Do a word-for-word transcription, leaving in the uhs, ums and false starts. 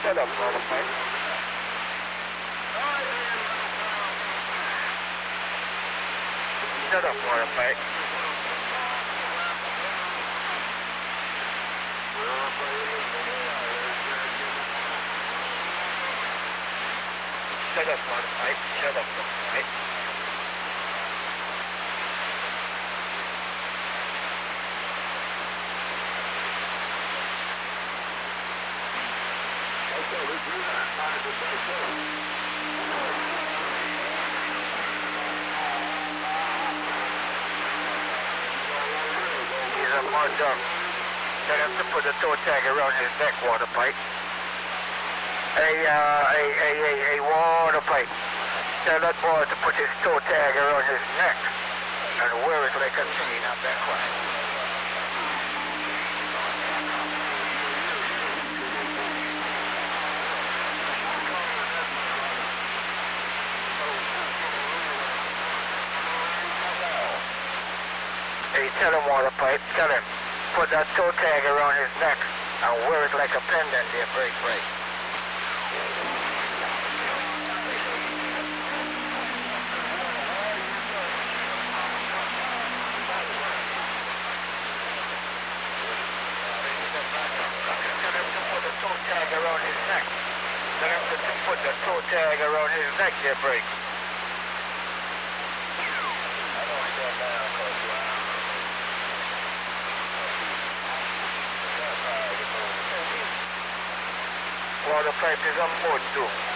Shut up, water pipe. Shut up, water pipe. Shut up, water pipe. Shut up, water pipe. He's a mud dog. Tell him to put the toe tag around his neck, water pipe. Hey, uh, hey, hey, hey, hey, water pipe. Tell that boy to put his toe tag around his neck and wear it like a chain up that way. Hey, tell him, water pipe, tell him, put that toe tag around his neck and wear it like a pendant there, break, break. Tell him to put the toe tag around his neck. Tell him to put the toe tag around his neck there, break. Water pipe is a mud too.